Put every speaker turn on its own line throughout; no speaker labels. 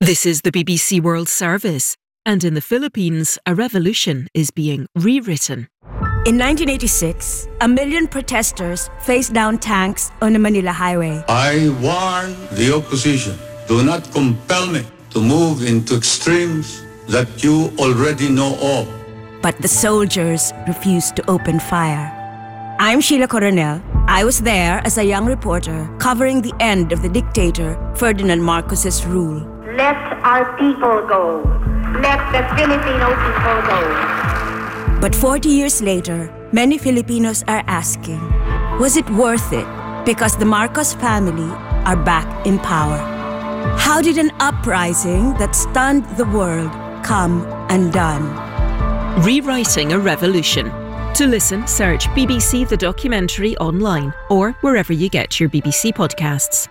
This is the BBC World Service, and in the Philippines, a revolution is being rewritten.
In 1986, 1 million protesters faced down tanks on the Manila Highway.
I warn the opposition, do not compel me to move into extremes that you already know of.
But the soldiers refused to open fire. I'm Sheila Coronel. I was there as a young reporter covering the end of the dictator Ferdinand Marcos's rule.
Let our people go. Let the Filipino people go.
But 40 years later, many Filipinos are asking, was it worth it? Because the Marcos family are back in power. How did an uprising that stunned the world come undone?
Rewriting a revolution. To listen, search BBC The Documentary online or wherever you get your BBC podcasts.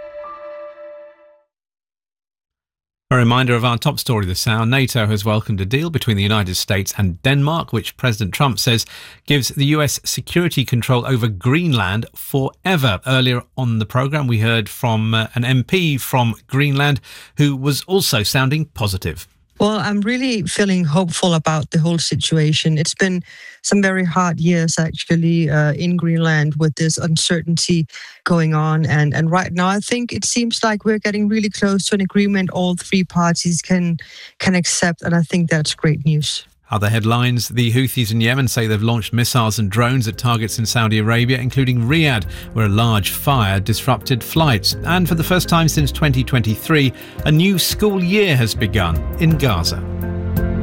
A reminder of our top story this hour. NATO has welcomed a deal between the United States and Denmark, which President Trump says gives the US security control over Greenland forever. Earlier on the programme, we heard from an MP from Greenland who was also sounding positive.
Well, I'm really feeling hopeful about the whole situation. It's been some very hard years, actually, in Greenland with this uncertainty going on. And right now, I think it seems like we're getting really close to an agreement all three parties can accept. And I think that's great news.
Other headlines, the Houthis in Yemen say they've launched missiles and drones at targets in Saudi Arabia, including Riyadh, where a large fire disrupted flights. And for the first time since 2023, a new school year has begun in Gaza.